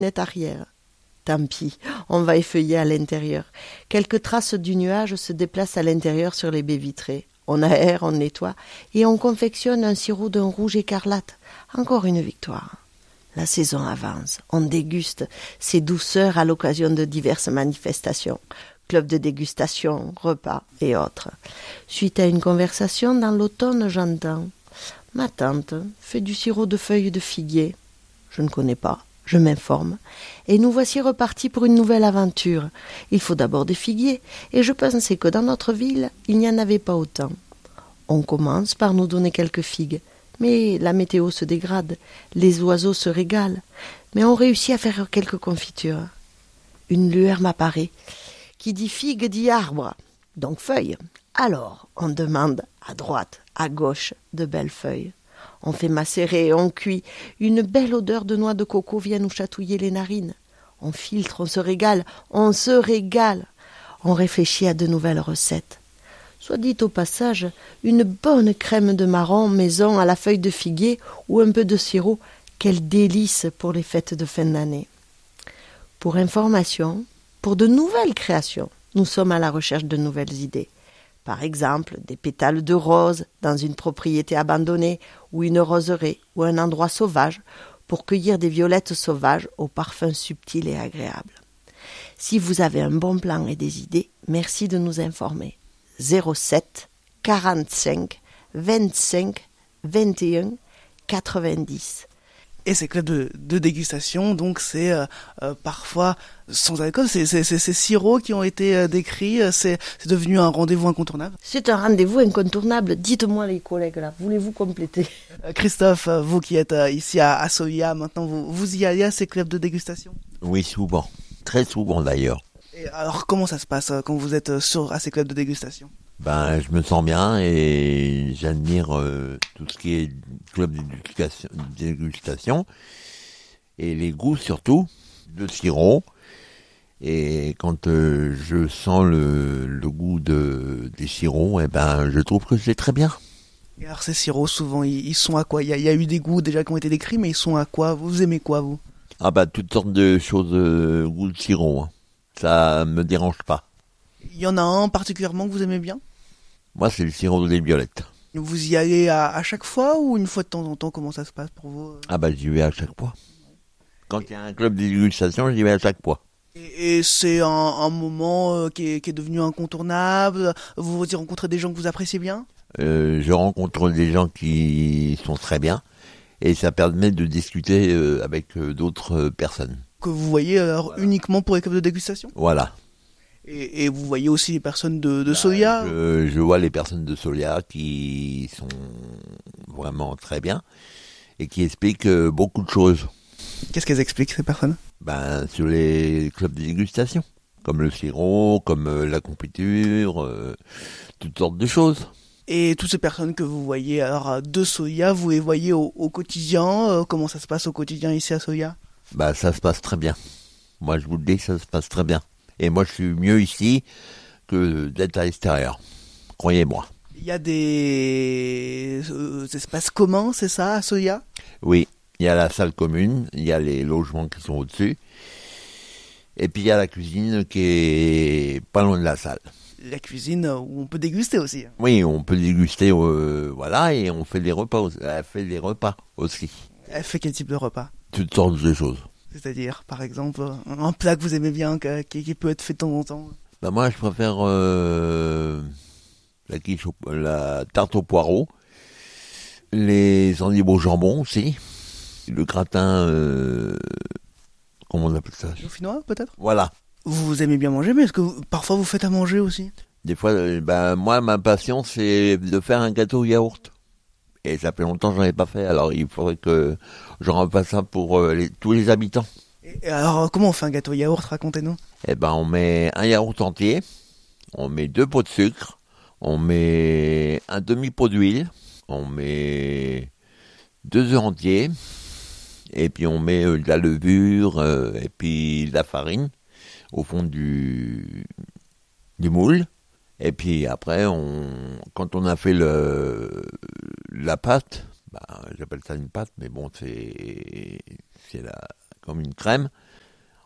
Net arrière. Tant pis, on va effeuiller à l'intérieur. Quelques traces du nuage se déplacent à l'intérieur sur les baies vitrées. On aère, on nettoie, et on confectionne un sirop d'un rouge écarlate. Encore une victoire. La saison avance, on déguste ces douceurs à l'occasion de diverses manifestations. Clubs de dégustation, repas et autres. Suite à une conversation dans l'automne, j'entends « Ma tante fait du sirop de feuilles de figuier. » Je ne connais pas. Je m'informe, et nous voici repartis pour une nouvelle aventure. Il faut d'abord des figuiers, et je pensais que dans notre ville, il n'y en avait pas autant. On commence par nous donner quelques figues, mais la météo se dégrade, les oiseaux se régalent, mais on réussit à faire quelques confitures. Une lueur m'apparaît, qui dit figue dit arbre, donc feuilles. Alors, on demande à droite, à gauche, de belles feuilles. On fait macérer, on cuit. Une belle odeur de noix de coco vient nous chatouiller les narines. On filtre, on se régale, on se régale. On réfléchit à de nouvelles recettes. Soit dit au passage, une bonne crème de marron maison à la feuille de figuier ou un peu de sirop, quel délice pour les fêtes de fin d'année. Pour information, pour de nouvelles créations, nous sommes à la recherche de nouvelles idées. Par exemple, des pétales de rose dans une propriété abandonnée ou une roseraie ou un endroit sauvage pour cueillir des violettes sauvages au parfum subtil et agréable. Si vous avez un bon plan et des idées, merci de nous informer. 07 45 25 21 90. Et ces clubs de dégustation, donc c'est parfois sans alcool, c'est ces sirops qui ont été décrits, c'est devenu un rendez-vous incontournable. C'est un rendez-vous incontournable. Dites-moi les collègues là, voulez-vous compléter? Christophe, vous qui êtes ici à Soya, maintenant vous y allez à ces clubs de dégustation? Oui, souvent. Très souvent d'ailleurs. Et alors comment ça se passe quand vous êtes à ces clubs de dégustation? Ben, je me sens bien et j'admire tout ce qui est club dégustation et les goûts surtout de sirop. Et quand je sens le goût des sirops, eh ben, je trouve que c'est très bien. Et alors ces sirops, souvent, ils sont à quoi? Il y a eu des goûts déjà qui ont été décrits, mais ils sont à quoi? Vous aimez quoi, vous? Ah bah, toutes sortes de choses, goût de sirop. Hein. Ça me dérange pas. Il y en a un particulièrement que vous aimez bien? Moi, c'est le sirop des violettes. Vous y allez à chaque fois ou une fois de temps en temps? Comment ça se passe pour vous? Ah bah, j'y vais à chaque fois. Quand il y a un club de dégustation, j'y vais à chaque fois. Et c'est un moment qui est devenu incontournable. Vous y rencontrez des gens que vous appréciez bien? Je rencontre des gens qui sont très bien et ça permet de discuter avec d'autres personnes. Que vous voyez alors uniquement pour les clubs de dégustation? Voilà. Et vous voyez aussi les personnes de Soya? Je vois les personnes de Soya qui sont vraiment très bien et qui expliquent beaucoup de choses. Qu'est-ce qu'elles expliquent, ces personnes? Ben, sur les clubs de dégustation, comme le sirop, comme la confiture, toutes sortes de choses. Et toutes ces personnes que vous voyez alors de Soya, vous les voyez au quotidien? Comment ça se passe au quotidien ici à Soya? Ben, ça se passe très bien. Moi, je vous le dis, ça se passe très bien. Et moi, je suis mieux ici que d'être à l'extérieur. Croyez-moi. Il y a des espaces communs, c'est ça, à Soya? Oui, il y a la salle commune, il y a les logements qui sont au-dessus. Et puis, il y a la cuisine qui est pas loin de la salle. La cuisine où on peut déguster aussi. Oui, on peut déguster, voilà, et on fait des repas, elle fait des repas aussi. Elle fait quel type de repas? Toutes sortes de choses. C'est-à-dire, par exemple, un plat que vous aimez bien, qui peut être fait de temps en temps? Ben moi, je préfère la tarte au poireau, les endives au jambon aussi, le gratin, comment on appelle ça? Dauphinois, peut-être? Voilà. Vous aimez bien manger, mais est-ce que parfois vous faites à manger aussi? Des fois, ben moi, ma passion, c'est de faire un gâteau au yaourt. Et ça fait longtemps que j'en ai pas fait, alors il faudrait que j'en refasse un pour tous les habitants. Et alors, comment on fait un gâteau yaourt? Racontez-nous. Eh ben, on met un yaourt entier, on met 2 pots de sucre, on met un demi-pot d'huile, on met 2 œufs entiers, et puis on met de la levure, et puis de la farine au fond du moule. Et puis après, quand on a fait la pâte, bah, j'appelle ça une pâte, mais bon, c'est comme une crème.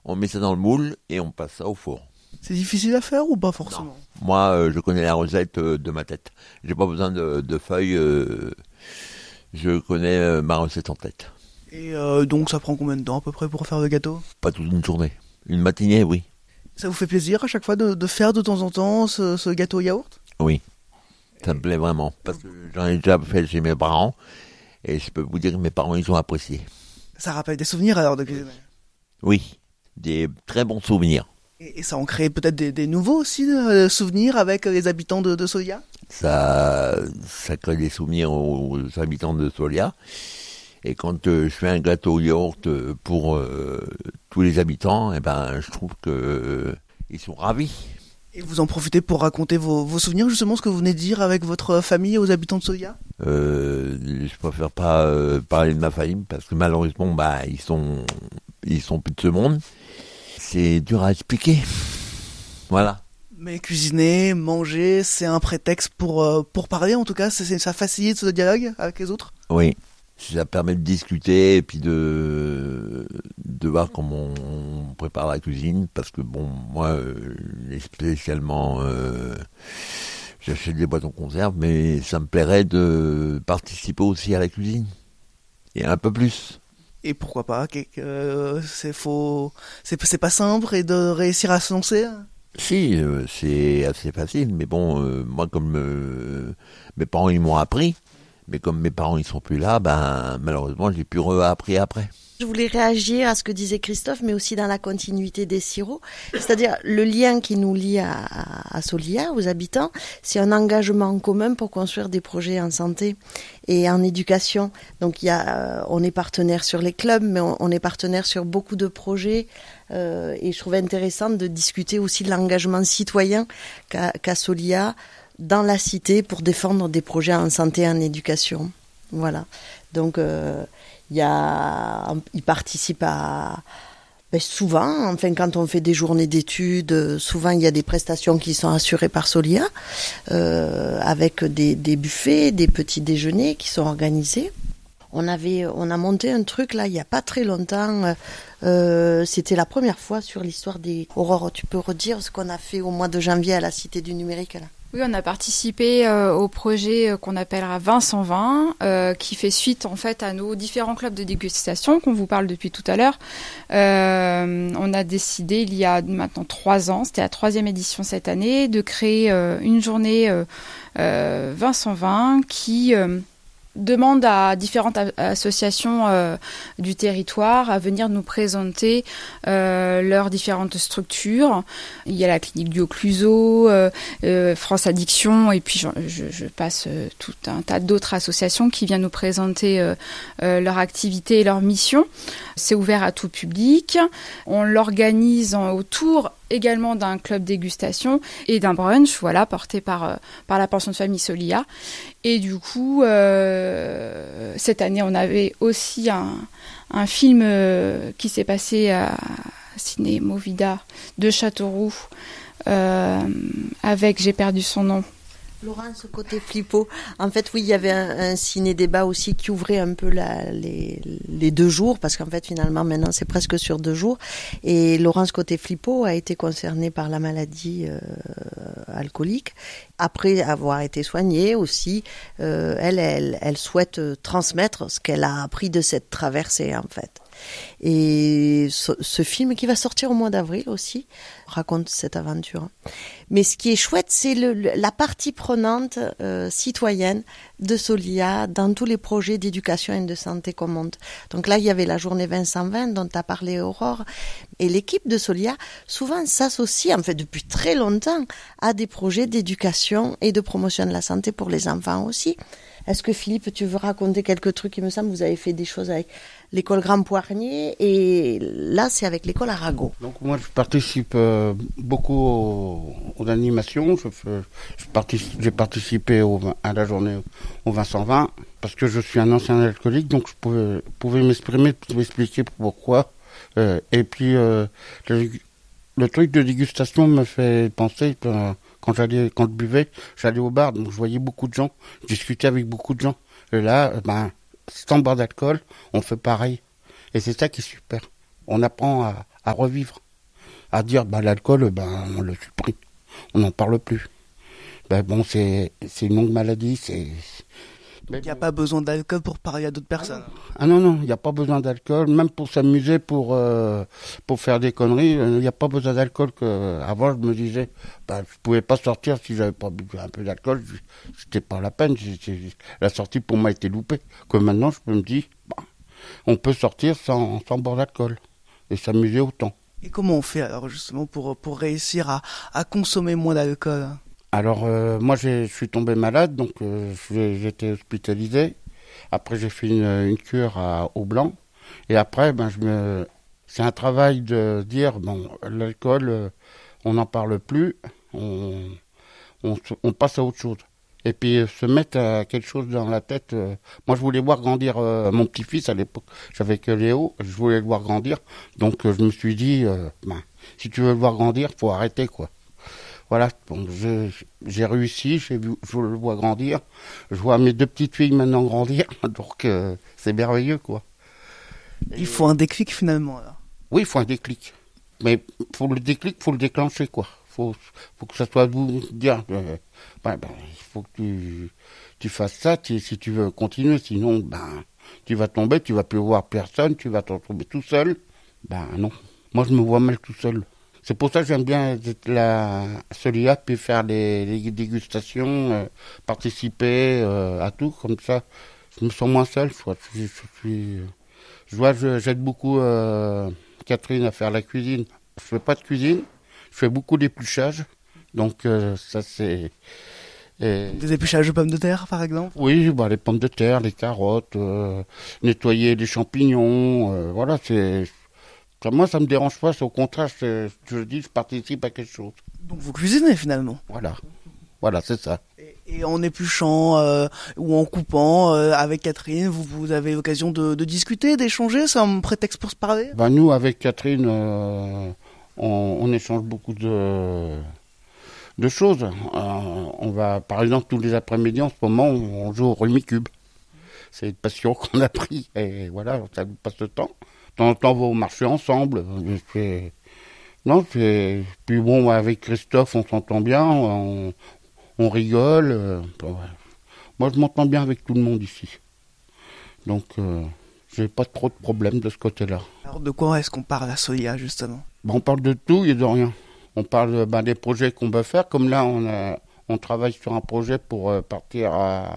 on met ça dans le moule et on passe ça au four. C'est difficile à faire ou pas forcément? Moi, je connais la recette de ma tête. J'ai pas besoin de feuilles. Je connais ma recette en tête. Et donc ça prend combien de temps à peu près pour faire le gâteau? Pas toute une journée. Une matinée, oui. Ça vous fait plaisir à chaque fois de faire de temps en temps ce gâteau au yaourt? Oui, ça me plaît vraiment. Parce que j'en ai déjà fait chez mes parents. Et je peux vous dire que mes parents, ils ont apprécié. Ça rappelle des souvenirs alors de cuisiner? Oui, des très bons souvenirs. Et ça en crée peut-être des nouveaux aussi souvenirs avec les habitants de Solia? Ça crée des souvenirs aux habitants de Solia. Et quand je fais un gâteau au yaourt pour tous les habitants, je trouve que ils sont ravis. Et vous en profitez pour raconter vos souvenirs, justement, ce que vous venez de dire avec votre famille et aux habitants de Solia? Je préfère pas parler de ma famille parce que malheureusement, ils sont plus de ce monde. C'est dur à expliquer. Voilà. Mais cuisiner, manger, c'est un prétexte pour parler, en tout cas, ça facilite ce dialogue avec les autres? Oui. Ça permet de discuter et puis de voir comment on prépare la cuisine, parce que moi, spécialement, j'achète des boîtes en conserve, mais ça me plairait de participer aussi à la cuisine. Et un peu plus. Et pourquoi pas? C'est pas simple et de réussir à se lancer? Si, c'est assez facile, mais moi, comme mes parents, ils m'ont appris, mais comme mes parents, ils sont plus là, malheureusement, j'ai plus appris après. Je voulais réagir à ce que disait Christophe, mais aussi dans la continuité des sirops. C'est-à-dire, le lien qui nous lie à Solia, aux habitants, c'est un engagement en commun pour construire des projets en santé et en éducation. Donc, on est partenaire sur les clubs, mais on est partenaire sur beaucoup de projets. Et je trouvais intéressant de discuter aussi de l'engagement citoyen qu'a Solia dans la cité pour défendre des projets en santé et en éducation. Voilà. Donc, il participe souvent, quand on fait des journées d'études, souvent il y a des prestations qui sont assurées par Solia, avec des buffets, des petits déjeuners qui sont organisés. On a monté un truc là il y a pas très longtemps. C'était la première fois sur l'histoire des Aurore. Tu peux redire ce qu'on a fait au mois de janvier à la Cité du Numérique là? Oui, on a participé au projet qu'on appellera 20-120, qui fait suite en fait à nos différents clubs de dégustation qu'on vous parle depuis tout à l'heure. On a décidé il y a maintenant 3 ans, c'était la 3e édition cette année, de créer une journée 20-120 qui demande à différentes associations du territoire à venir nous présenter leurs différentes structures. Il y a la clinique du Haut-Cluseau, France Addiction, et puis je passe tout un tas d'autres associations qui viennent nous présenter leur activité et leur mission. C'est ouvert à tout public. On l'organise autour également d'un club dégustation et d'un brunch, porté par la pension de famille Solia. Et du coup, cette année, on avait aussi un film qui s'est passé à Ciné Movida de Châteauroux, avec, j'ai perdu son nom. Laurence côté Flippo. En fait, oui, il y avait un ciné-débat aussi qui ouvrait un peu les 2 jours, parce qu'en fait, finalement, maintenant, c'est presque sur 2 jours. Et Laurence côté Flippo a été concernée par la maladie alcoolique. Après avoir été soignée aussi, elle souhaite transmettre ce qu'elle a appris de cette traversée, en fait. Et ce film qui va sortir au mois d'avril aussi raconte cette aventure. Mais ce qui est chouette, c'est la partie prenante citoyenne de Solia dans tous les projets d'éducation et de santé qu'on monte. Donc là, il y avait la journée 20-120 dont tu as parlé, Aurore. Et l'équipe de Solia, souvent, s'associe, en fait, depuis très longtemps, à des projets d'éducation et de promotion de la santé pour les enfants aussi. Est-ce que Philippe, tu veux raconter quelques trucs? Il me semble que vous avez fait des choses avec l'école Grand Poirier et là, c'est avec l'école Arago. Donc moi, je participe beaucoup aux animations. J'ai participé à la journée au 20-120 parce que je suis un ancien alcoolique, donc je pouvais m'exprimer, expliquer pourquoi. Et puis, le truc de dégustation me fait penser que quand je buvais, j'allais au bar, donc je voyais beaucoup de gens, je discutais avec beaucoup de gens. Et là, sans boire d'alcool, on fait pareil. Et c'est ça qui est super. On apprend à revivre, à dire l'alcool, on le supprime, on n'en parle plus. Bon, c'est une longue maladie, Il n'y a pas besoin d'alcool pour parler à d'autres personnes. Ah non, il n'y a pas besoin d'alcool, même pour s'amuser, pour faire des conneries, il n'y a pas besoin d'alcool. Avant, je me disais, je pouvais pas sortir si j'avais pas bu un peu d'alcool, c'était pas la peine, la sortie pour moi était loupée. Que maintenant, je me dis, on peut sortir sans boire d'alcool et s'amuser autant. Et comment on fait alors justement pour réussir à consommer moins d'alcool? Alors moi je suis tombé malade, donc j'ai été hospitalisé. Après j'ai fait une cure au blanc. Et après c'est un travail de dire l'alcool on n'en parle plus, on passe à autre chose. Et puis se mettre à quelque chose dans la tête. Moi je voulais voir grandir mon petit-fils à l'époque. J'avais que Léo, je voulais le voir grandir. Donc je me suis dit si tu veux le voir grandir, faut arrêter quoi. Voilà, donc j'ai réussi, je le vois grandir. Je vois mes 2 petites filles maintenant grandir, donc c'est merveilleux, quoi. Il faut un déclic finalement, là. Oui, il faut un déclic. Mais pour le déclic, il faut le déclencher, quoi. Faut que ça soit vous dire, il faut que tu fasses ça si tu veux continuer, sinon, tu vas tomber, tu vas plus voir personne, tu vas te retrouver tout seul. Non, moi je me vois mal tout seul. C'est pour ça que j'aime bien être là, celui-là, puis faire les dégustations, participer à tout, comme ça. Je me sens moins seul, j'aide beaucoup Catherine à faire la cuisine. Je fais pas de cuisine, je fais beaucoup d'épluchage, donc ça c'est... Des épluchages de pommes de terre, par exemple? Oui, les pommes de terre, les carottes, nettoyer les champignons, voilà, c'est... Moi, ça me dérange pas, c'est au contraire, je participe à quelque chose. Donc vous cuisinez finalement? Voilà, c'est ça. Et en épluchant ou en coupant avec Catherine, vous avez l'occasion de discuter, d'échanger, c'est un prétexte pour se parler? Nous, avec Catherine, on échange beaucoup de choses. On va, par exemple, tous les après-midi, en ce moment, on joue au Rumicube. C'est une passion qu'on a pris, et voilà, ça nous passe le temps. De temps en temps, on va au marché ensemble. Puis bon, avec Christophe, on s'entend bien, on rigole. Moi, je m'entends bien avec tout le monde ici. Donc, j'ai pas trop de problèmes de ce côté-là. Alors, de quoi est-ce qu'on parle à Solia, justement? On parle de tout et de rien. On parle des projets qu'on veut faire. Comme là, on travaille sur un projet pour partir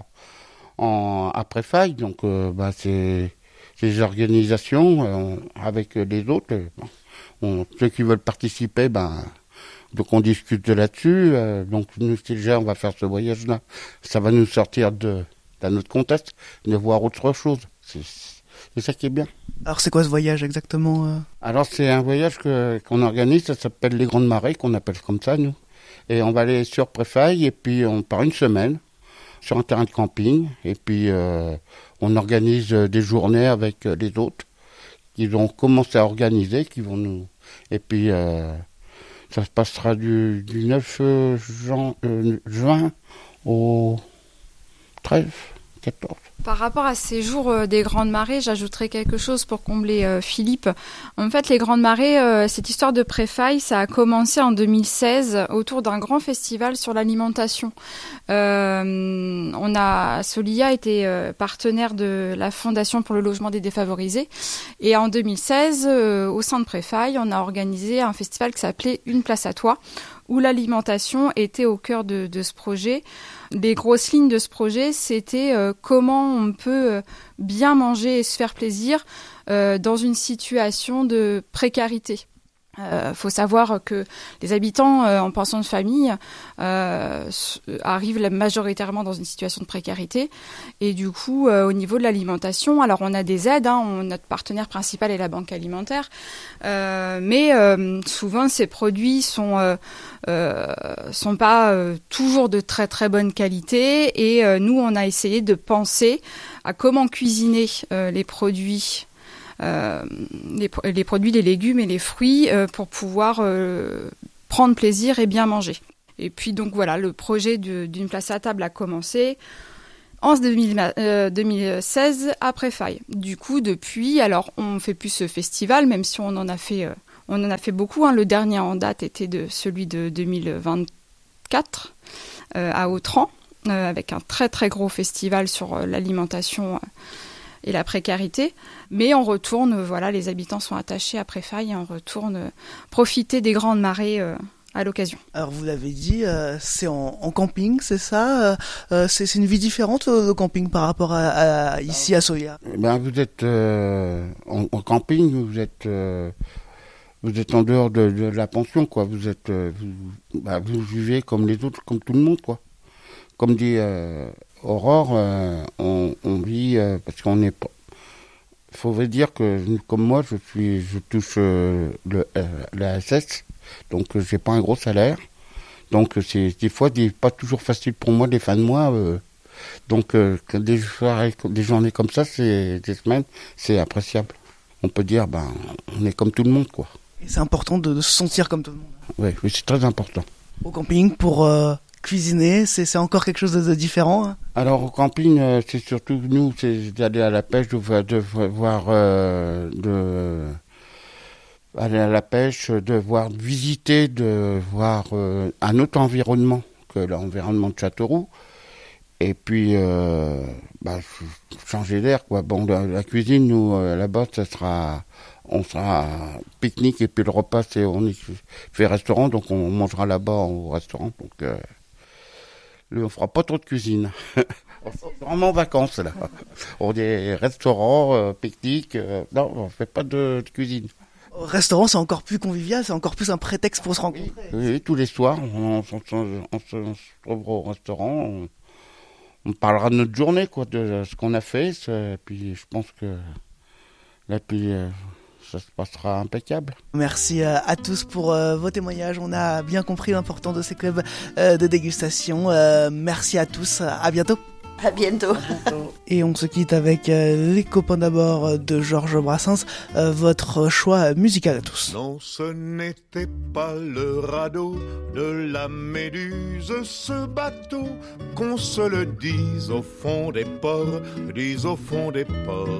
à Préfaille. Donc, c'est les organisations avec les autres. Ceux qui veulent participer, donc on discute là-dessus. Donc nous, déjà, on va faire ce voyage-là. Ça va nous sortir d'un autre contexte, de voir autre chose. C'est ça qui est bien. Alors c'est quoi ce voyage exactement Alors c'est un voyage qu'on organise, ça s'appelle les Grandes Marées, qu'on appelle comme ça, nous. Et on va aller sur Préfaille, et puis on part une semaine sur un terrain de camping, et puis on organise des journées avec les autres qui vont commencer à organiser, qui vont nous... Et puis ça se passera du 9 juin au 13, 14. Par rapport à ces jours des Grandes Marées, j'ajouterais quelque chose pour combler Philippe. En fait, les Grandes Marées, cette histoire de Préfaille, ça a commencé en 2016 autour d'un grand festival sur l'alimentation. Solia était partenaire de la Fondation pour le logement des défavorisés. Et en 2016, au sein de Préfaille, on a organisé un festival qui s'appelait Une place à toi, où l'alimentation était au cœur de ce projet. Les grosses lignes de ce projet, c'était comment on peut bien manger et se faire plaisir dans une situation de précarité. Faut savoir que les habitants en pension de famille arrivent majoritairement dans une situation de précarité, et du coup au niveau de l'alimentation, alors on a des aides, notre partenaire principal est la banque alimentaire, mais souvent ces produits sont pas toujours de très très bonne qualité, et nous on a essayé de penser à comment cuisiner les produits. Les produits, les légumes et les fruits pour pouvoir prendre plaisir et bien manger. Et puis donc voilà, le projet d'une place à table a commencé en 2016 à Préfaille. Du coup, depuis, alors on fait plus ce festival, même si on en a fait On en a fait beaucoup. Le dernier en date était celui de 2024 à Autran, avec un très très gros festival sur l'alimentation et la précarité. Mais on retourne, les habitants sont attachés à Préfailles et on retourne profiter des grandes marées à l'occasion. Alors vous l'avez dit, c'est en camping, c'est ça c'est une vie différente au camping par rapport à ici à Sauillard. Vous êtes en camping, vous êtes en dehors de la pension, quoi. Vous êtes, vous vivez comme les autres, comme tout le monde, quoi. Comme dit Aurore, on vit parce qu'on est pas. Faut dire que comme moi, je touche la SS, donc j'ai pas un gros salaire. Donc c'est des fois pas toujours facile pour moi les fins de mois. Donc des journées comme ça, c'est des semaines, c'est appréciable. On peut dire on est comme tout le monde, quoi. Et c'est important de se sentir comme tout le monde. Oui, c'est très important. Au camping, pour cuisiner, c'est encore quelque chose de différent, hein. Alors au camping, c'est surtout nous, c'est d'aller à la pêche, aller à la pêche, visiter, de voir un autre environnement que l'environnement de Châteauroux. Et puis changer d'air, quoi. Bon, la cuisine, nous là-bas, on sera pique-nique et puis le repas, on fait restaurant, donc on mangera là-bas au restaurant. Donc on fera pas trop de cuisine. On est vraiment en vacances là. On est restaurant, pique-nique. Non, on fait pas de cuisine. Au restaurant, c'est encore plus convivial, c'est encore plus un prétexte pour se rencontrer. Oui, tous les soirs, on se retrouvera au restaurant. On parlera de notre journée, quoi, de ce qu'on a fait. Et puis je pense que là, ça se passera impeccable. Merci à tous pour vos témoignages. On a bien compris l'importance de ces clubs de dégustation. Merci à tous. À bientôt. À bientôt. Et on se quitte avec Les copains d'abord de Georges Brassens. Votre choix musical à tous. Non, ce n'était pas le radeau de la Méduse, ce bateau, qu'on se le dise au fond des ports,